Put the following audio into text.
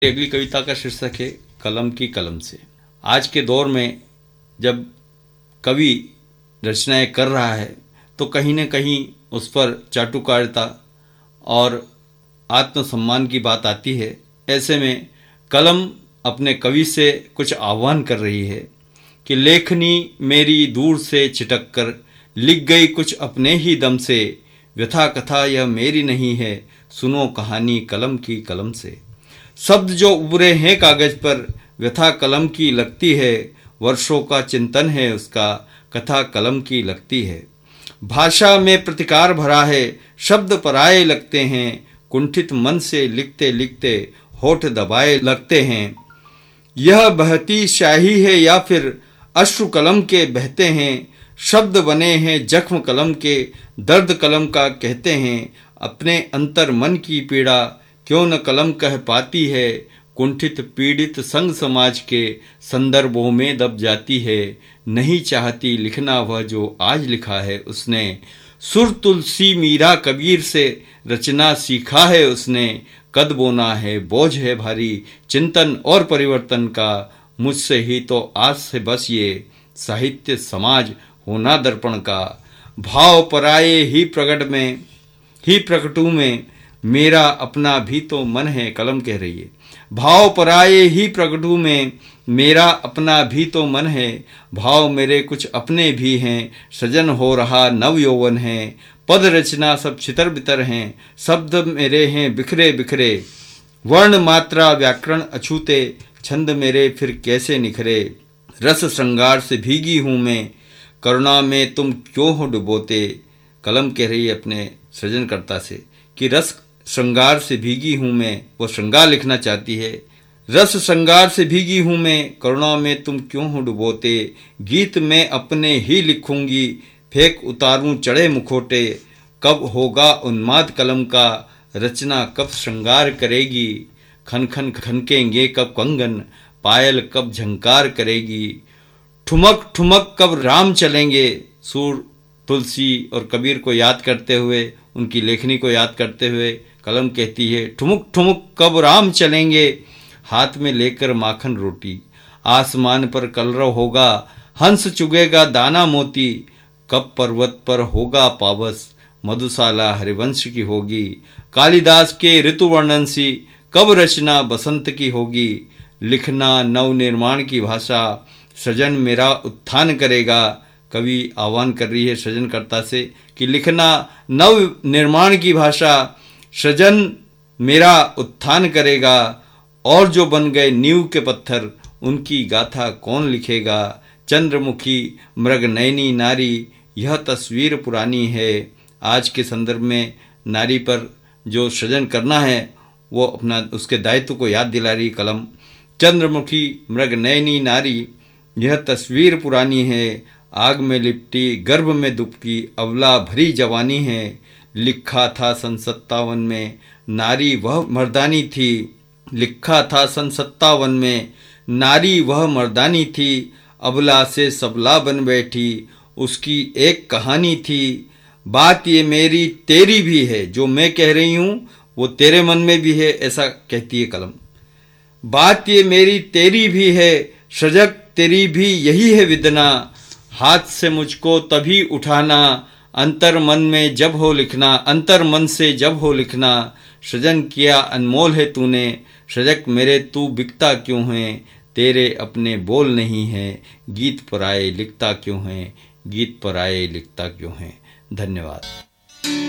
अगली कविता का शीर्षक है कलम की कलम से। आज के दौर में जब कवि रचनाएं कर रहा है तो कहीं न कहीं उस पर चाटुकारिता और आत्मसम्मान की बात आती है। ऐसे में कलम अपने कवि से कुछ आह्वान कर रही है कि लेखनी मेरी दूर से छिटक कर लिख गई कुछ अपने ही दम से, व्यथा कथा यह मेरी नहीं है, सुनो कहानी कलम की कलम से। शब्द जो उभरे हैं कागज पर, व्यथा कलम की लगती है, वर्षों का चिंतन है उसका, कथा कलम की लगती है। भाषा में प्रतिकार भरा है, शब्द पराये लगते हैं, कुंठित मन से लिखते लिखते होठ दबाए लगते हैं। यह बहती स्याही है या फिर अश्रु कलम के बहते हैं, शब्द बने हैं जख्म कलम के, दर्द कलम का कहते हैं। अपने अंतर मन की पीड़ा क्यों न कलम कह पाती है, कुंठित पीड़ित संग समाज के संदर्भों में दब जाती है। नहीं चाहती लिखना वह जो आज लिखा है उसने, सुर तुलसी मीरा कबीर से रचना सीखा है उसने। कद बोना है बोझ है भारी, चिंतन और परिवर्तन का, मुझसे ही तो आज से बस ये साहित्य समाज होना दर्पण का। भाव पराये ही प्रगट में ही प्रकटू में, मेरा अपना भी तो मन है, कलम कह रही है। भाव पराये ही प्रगटू में, मेरा अपना भी तो मन है, भाव मेरे कुछ अपने भी हैं, सजन हो रहा नव यौवन है। पद रचना सब छितर बितर हैं, शब्द मेरे हैं बिखरे बिखरे, वर्ण मात्रा व्याकरण अछूते, छंद मेरे फिर कैसे निखरे। रस श्रृंगार से भीगी हूँ मैं, करुणा में तुम क्यों हो डुबोते। कलम कह रही है अपने सृजनकर्ता से कि रस श्रृंगार से भीगी हूँ मैं, वो श्रृंगार लिखना चाहती है। रस श्रृंगार से भीगी हूँ मैं, करुणा में तुम क्यों हो डुबोते। गीत में अपने ही लिखूंगी, फेंक उतारूं चढ़े मुखोटे। कब होगा उन्माद कलम का, रचना कब श्रृंगार करेगी। खन खन खनकेंगे कब कंगन, पायल कब झंकार करेगी। ठुमक ठुमक कब राम चलेंगे, सूर तुलसी और कबीर को याद करते हुए, उनकी लेखनी को याद करते हुए कलम कहती है ठुमुक ठुमुक कब राम चलेंगे, हाथ में लेकर माखन रोटी। आसमान पर कलरव होगा, हंस चुगेगा दाना मोती। कब पर्वत पर होगा पावस, मधुशाला हरिवंश की होगी। कालिदास के ऋतु वर्णन सी, कब रचना बसंत की होगी। लिखना नव निर्माण की भाषा, सृजन मेरा उत्थान करेगा। कवि आह्वान कर रही है सृजनकर्ता से कि लिखना नव निर्माण की भाषा, सृजन मेरा उत्थान करेगा। और जो बन गए नींव के पत्थर, उनकी गाथा कौन लिखेगा। चंद्रमुखी मृगनयनी नारी, यह तस्वीर पुरानी है। आज के संदर्भ में नारी पर जो सृजन करना है वो अपना उसके दायित्व को याद दिला रही कलम। चंद्रमुखी मृगनयनी नारी, यह तस्वीर पुरानी है। आग में लिपटी गर्भ में दुबकी, अवला भरी जवानी है। लिखा था सन 57 में, नारी वह मर्दानी थी। लिखा था सन 57 में, नारी वह मर्दानी थी। अबला से सबला बन बैठी, उसकी एक कहानी थी। बात ये मेरी तेरी भी है, जो मैं कह रही हूँ वो तेरे मन में भी है, ऐसा कहती है कलम। बात ये मेरी तेरी भी है, सजग तेरी भी यही है विदना। हाथ से मुझको तभी उठाना, अंतर मन में जब हो लिखना। अंतर मन से जब हो लिखना, सृजन किया अनमोल है तूने। सजग मेरे तू बिकता क्यों है, तेरे अपने बोल नहीं है। गीत पराये लिखता क्यों है, गीत पराये लिखता क्यों है। धन्यवाद।